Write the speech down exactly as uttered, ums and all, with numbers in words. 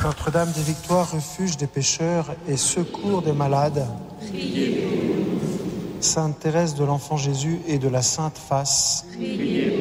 Notre-Dame des Victoires, refuge des pécheurs et secours des malades. Priez. Sainte Thérèse de l'Enfant Jésus et de la Sainte Face. Priez.